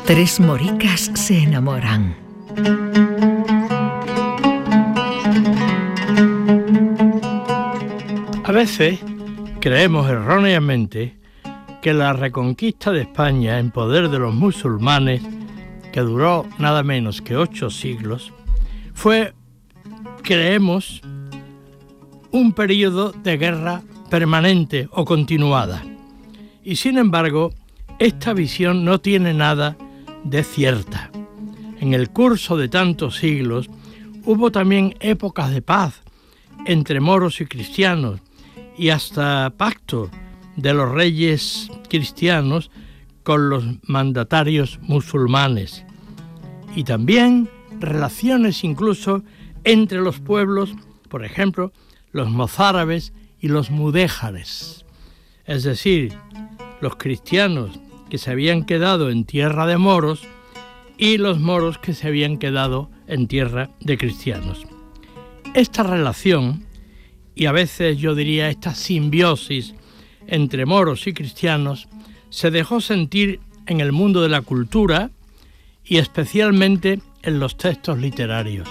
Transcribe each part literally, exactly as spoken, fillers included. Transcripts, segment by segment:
Tres moricas se enamoran. A veces creemos erróneamente que la reconquista de España en poder de los musulmanes, que duró nada menos que ocho siglos, fue, creemos, un periodo de guerra permanente o continuada. Y sin embargo, esta visión no tiene nada de cierta. En el curso de tantos siglos hubo también épocas de paz entre moros y cristianos y hasta pacto de los reyes cristianos con los mandatarios musulmanes, y también relaciones incluso entre los pueblos, por ejemplo, los mozárabes y los mudéjares, es decir, los cristianos que se habían quedado en tierra de moros y los moros que se habían quedado en tierra de cristianos. Esta relación, y a veces yo diría esta simbiosis entre moros y cristianos, se dejó sentir en el mundo de la cultura y especialmente en los textos literarios.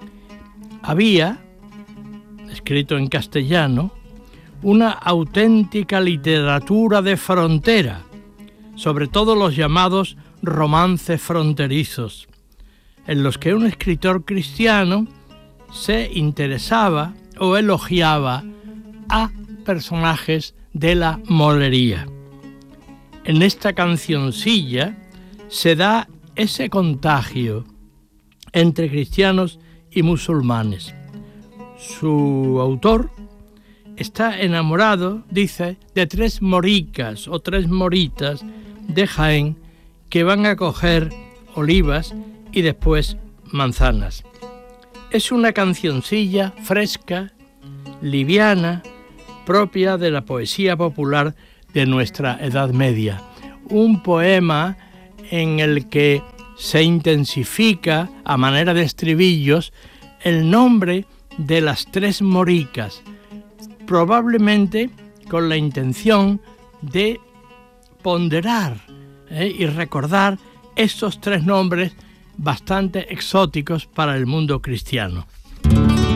Había, escrito en castellano, una auténtica literatura de frontera, sobre todo los llamados romances fronterizos, en los que un escritor cristiano se interesaba o elogiaba a personajes de la molería. En esta cancioncilla se da ese contagio entre cristianos y musulmanes. Su autor está enamorado, dice, de tres moricas o tres moritas de Jaén que van a coger olivas y después manzanas. Es una cancioncilla fresca, liviana, propia de la poesía popular de nuestra Edad Media. Un poema en el que se intensifica, a manera de estribillos, el nombre de las tres moricas, probablemente con la intención de ponderar ¿eh? y recordar estos tres nombres bastante exóticos para el mundo cristiano.